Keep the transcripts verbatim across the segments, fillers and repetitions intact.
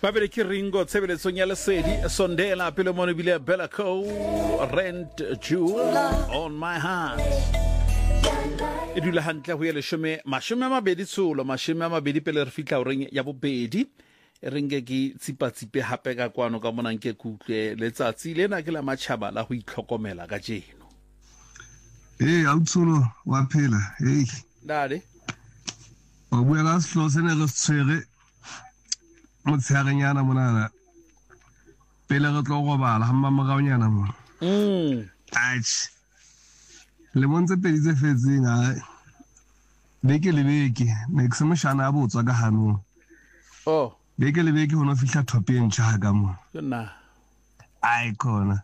Babele ke ringo tshebeletsong ya lesedi sondela pele mone bile Bella Co Rent Jewel on my heart. E dula hantle ho ya leshome mashome a mabedi tsholo mashome a mabedi pele re fitla oreng ya bobedi e renge ke tsipatsipe hape ka kwano ka mona nke kutle letsatsi lena ke la matjhaba la ho itlhokomela ka jeno. Eh autsolo wa phela hey dade o bua la slose ne re tshwere motshearenyana monana pele re tlo go bala ha mmamagaonyana mo mm ach le montse pedi tse fetseng a beke le beke ne ke se moshana a botswa ka hanong oh beke le beke ho no fihla top e ntjha ka mo yona ai kona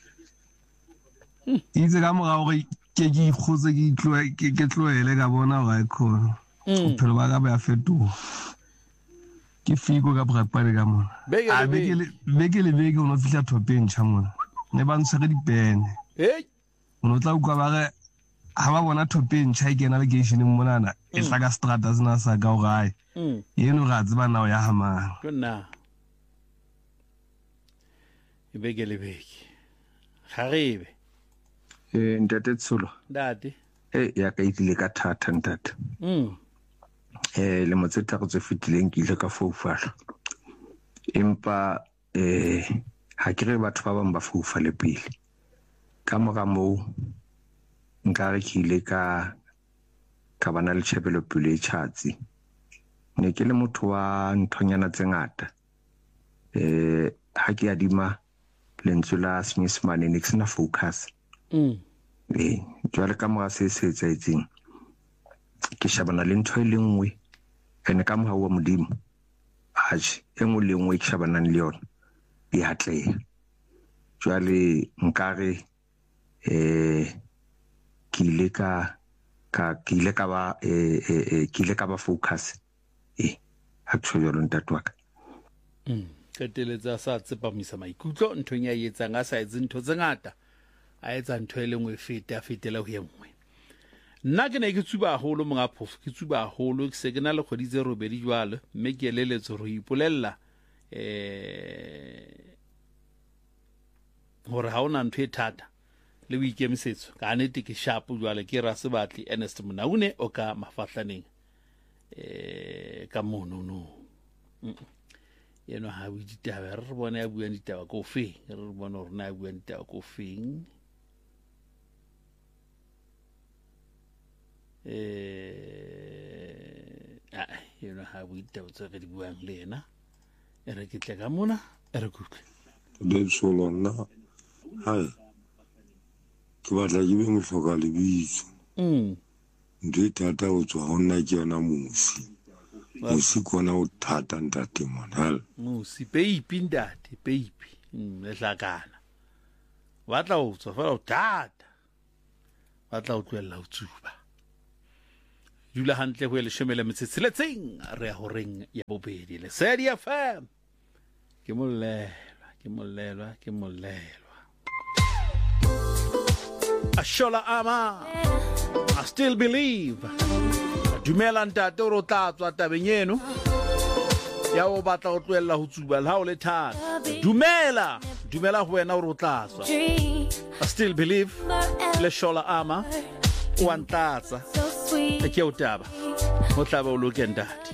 itse ka mo ga gore ke ke ikgotse ke tloe ke ke tloele ka bona ga ikona phelo ba ka ba fetoga ke figo ka brapane ka mona a beke le beke le beke ho no fihla top e ntjha mona ne ba ntshare dipene hey o no tla ukwa ba re ha ba bona top e ntjha e kena legation monana e tla ka strata sena sa ka o gae mm yeno ga tseba nao ya hamang yona e beke le beke harebe eh ntate Tsolo dade eh ya ka itlile ka thata ntate mm eh le motseta go tse fitileng ke ile ka foufala empa eh ha ke re batho ba bang ba foufale pele ka moga mo nka re ke ile ka ka bana le tshebelo pele tšhatsi ne ke le motho wa nthonyana tse ngata eh ha ke adima lentswe la Smithman ne ke sena focus mm eh jwale ka moga se se etsaetseng ke shabana le ntho ile nngwe ene ka moga wa modimo haje engwe le nngwe ke shabana le yona e hatleha jwale nkare eh ke ile ka ka ke ile ka ba eh eh ke ile ka ba focus eh actually lo ntatwaka mm keteletsa sa tsepamisa maikutlo nthong ya yetsang a sa etsa ntho tse ngata a etsa ntho ile nngwe fete a fetela ho engwe nna ke ne ke tsuba haholo monga phofu ke tsuba haholo ke se ke na le kgoditse robedi jwalo mme ke eleletso ro ipolella eh hore ha ona ntho e thata le o ikemisetso ka nete ke sharp jwale ke ra se batli Ernest Monaune o ka mafahlaneng eh ka mono no yeno ha o ditaba re bona ya bua ditaba ko fe re bona hore na bua ditaba ko feng eh ah yeno ha o ditaba tse re di buang le ena e re ke tla ka mona e re kutle le solona hai ke batla ke be mohloka lebitso mm ndi tata o tswa hona ke yona musi musi kona o thata ntate mona musi baby ndate baby mm lehlakana batla o tswa fa o thata batla o tloela o tsuba dula hantle ho le shemela metsitseletseng re a horeng ya bobedi le Sedi F M ke molelwa ke molelwa ke molelwa Ashola ama I still believe dumela ntate o rotlatswa tabeng eno ya o batla o tloella ho tsuba le ha o le thata dumela dumela ho wena o rotlatswa I still believe le shola ama o antlatsa ke o taba o tla ba o lokenda